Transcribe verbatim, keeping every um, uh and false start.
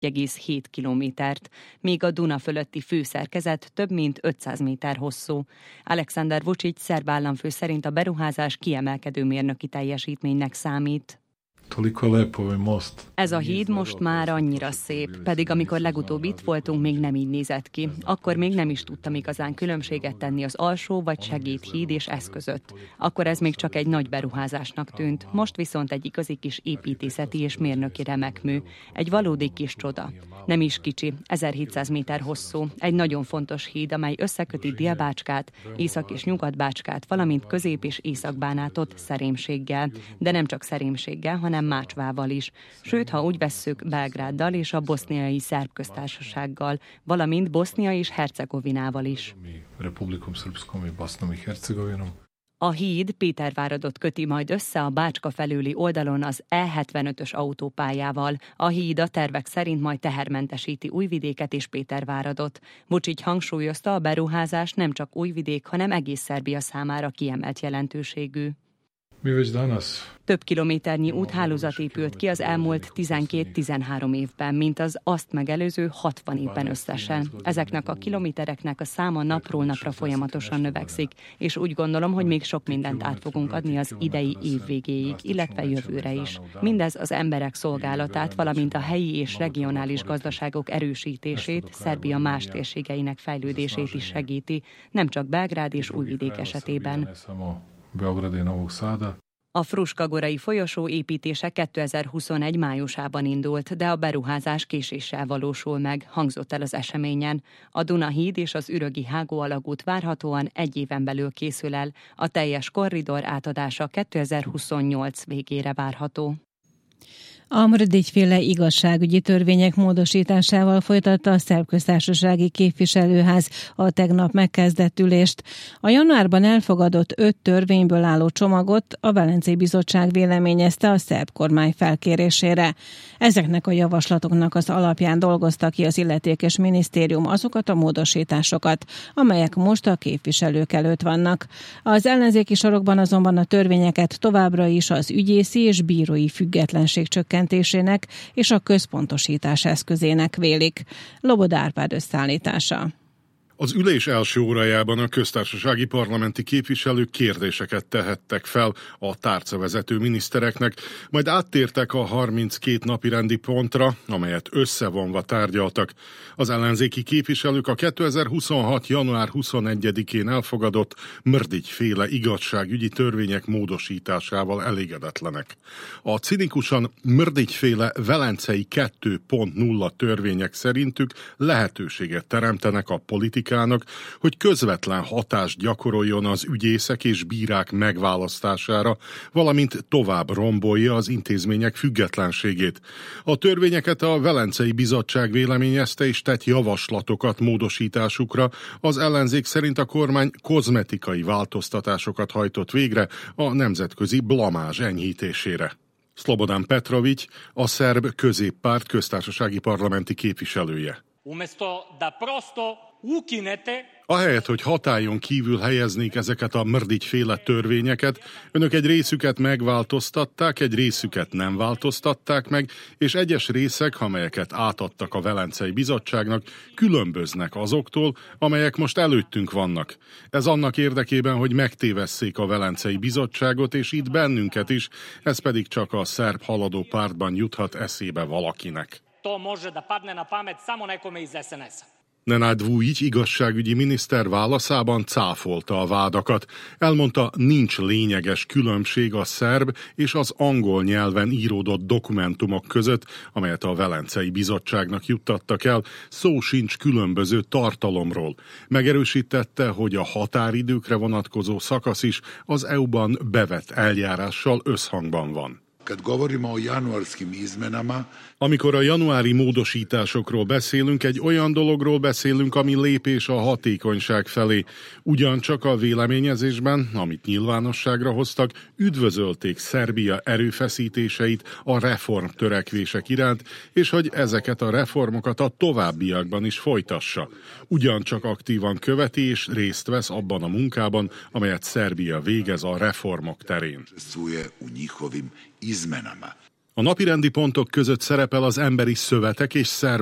egy egész hét kilométert, míg a Duna fölötti főszerkezet több mint ötszáz méter hosszú. Aleksandar Vučić szerb államfő szerint a beruházás kiemelkedő mérnöki teljesítménynek számít. Ez a híd most már annyira szép, pedig amikor legutóbb itt voltunk, még nem így nézett ki. Akkor még nem is tudtam igazán különbséget tenni az alsó vagy segédhíd és ez között. Akkor ez még csak egy nagy beruházásnak tűnt, most viszont egy igazi kis építészeti és mérnöki remekmű. Egy valódi kis csoda. Nem is kicsi, ezerhétszáz méter hosszú, egy nagyon fontos híd, amely összeköti Dél-Bácskát, Észak- és Nyugat-Bácskát, valamint Közép- és Észak-Bánátot Szerémséggel. De nem csak Szerémséggel, hanem Mácsvával is. Sőt, ha úgy vesszük, Belgráddal és a boszniai szerb köztársasággal, valamint Bosznia és Hercegovinával is. A híd Péterváradot köti majd össze a Bácska felőli oldalon az E hetvenötös autópályával. A híd a tervek szerint majd tehermentesíti Újvidéket és Péterváradot. Vučić hangsúlyozta, a beruházás nem csak Újvidék, hanem egész Szerbia számára kiemelt jelentőségű. Több kilométernyi úthálózat épült ki az elmúlt tizenkét-tizenhárom évben, mint az azt megelőző hatvan évben összesen. Ezeknek a kilométereknek a száma napról napra folyamatosan növekszik, és úgy gondolom, hogy még sok mindent át fogunk adni az idei év végéig, illetve jövőre is. Mindez az emberek szolgálatát, valamint a helyi és regionális gazdaságok erősítését, Szerbia más térségeinek fejlődését is segíti, nem csak Belgrád és Újvidék esetében. A Fruška-gorai folyosó építése kétezer-huszonegy májusában indult, de a beruházás késéssel valósul meg, hangzott el az eseményen. A Duna-híd és az ürögi hágó-alagút várhatóan egy éven belül készül el, a teljes korridor átadása kétezer-huszonnyolc végére várható. A Mrdić-féle igazságügyi törvények módosításával folytatta a szerb köztársasági képviselőház a tegnap megkezdett ülést. A januárban elfogadott öt törvényből álló csomagot a Velencei Bizottság véleményezte a szerb kormány felkérésére. Ezeknek a javaslatoknak az alapján dolgozta ki az illetékes minisztérium azokat a módosításokat, amelyek most a képviselők előtt vannak. Az ellenzéki sorokban azonban a törvényeket továbbra is az ügyészi és bírói függetlenség csökkentésének és a központosítás eszközének vélik. Loboda Árpád összeállítása. Az ülés első órájában a köztársasági parlamenti képviselők kérdéseket tehettek fel a tárcavezető minisztereknek, majd áttértek a harminckét napirendi pontra, amelyet összevonva tárgyaltak. Az ellenzéki képviselők a kétezer-huszonhat. január huszonegyedikén elfogadott Mrdić-féle igazságügyi törvények módosításával elégedetlenek. A cinikusan Mrdić-féle velencei kettő pont nulla törvények szerintük lehetőséget teremtenek a politikai hogy közvetlen hatást gyakoroljon az ügyészek és bírák megválasztására, valamint tovább rombolja az intézmények függetlenségét. A törvényeket a Velencei Bizottság véleményezte és tett javaslatokat módosításukra. Az ellenzék szerint a kormány kozmetikai változtatásokat hajtott végre a nemzetközi blamázs enyhítésére. Slobodan Petrović, a szerb középpárt köztársasági parlamenti képviselője. Ahelyett, hogy hatályon kívül helyeznék ezeket a Mrdić-féle törvényeket, önök egy részüket megváltoztatták, egy részüket nem változtatták meg, és egyes részek, amelyeket átadtak a Velencei Bizottságnak, különböznek azoktól, amelyek most előttünk vannak. Ez annak érdekében, hogy megtévesszék a Velencei Bizottságot, és itt bennünket is, ez pedig csak a szerb haladó pártban juthat eszébe valakinek. To može da padne na pamet samo nekome iz es en es-a. Nenad Vujić igazságügyi miniszter válaszában cáfolta a vádakat. Elmondta, nincs lényeges különbség a szerb és az angol nyelven íródott dokumentumok között, amelyet a Velencei Bizottságnak juttattak el, szó sincs különböző tartalomról. Megerősítette, hogy a határidőkre vonatkozó szakasz is az é u-ban bevett eljárással összhangban van. Amikor a januári módosításokról beszélünk, egy olyan dologról beszélünk, ami lépés a hatékonyság felé. Ugyancsak a véleményezésben, amit nyilvánosságra hoztak, üdvözölték Szerbia erőfeszítéseit a reform törekvések iránt, és hogy ezeket a reformokat a továbbiakban is folytassa. Ugyancsak aktívan követi és részt vesz abban a munkában, amelyet Szerbia végez a reformok terén. A napirendi pontok között szerepel az emberi szövetek és szervezetek